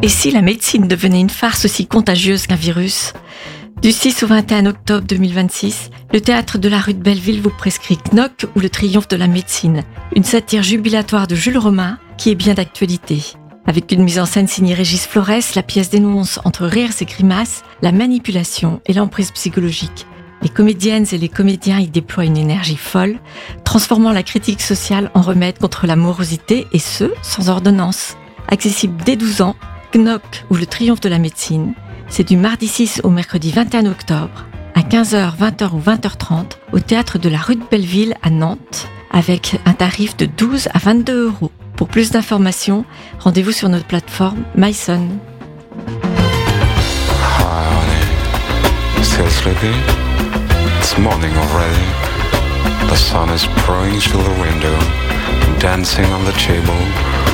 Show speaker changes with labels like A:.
A: si la médecine devenait une farce aussi contagieuse qu'un virus ? Du 6 au 21 octobre 2026, le théâtre de la rue de Belleville vous prescrit Knock ou le triomphe de la médecine, une satire jubilatoire de Jules Romain qui est bien d'actualité. Avec une mise en scène signée Régis Flores, la pièce dénonce, entre rires et grimaces, la manipulation et l'emprise psychologique. Les comédiennes et les comédiens y déploient une énergie folle, transformant la critique sociale en remède contre la morosité, et ce, sans ordonnance. Accessible dès 12 ans, Knock ou le triomphe de la médecine, c'est du mardi 6 au mercredi 21 octobre, à 15h, 20h ou 20h30, au théâtre de la rue de Belleville à Nantes, avec un tarif de 12 à 22 €. Pour plus d'informations, rendez-vous sur notre plateforme MySun.
B: Hi, honey. Still sleepy? It's morning already. The sun is pouring through the window, dancing on the table.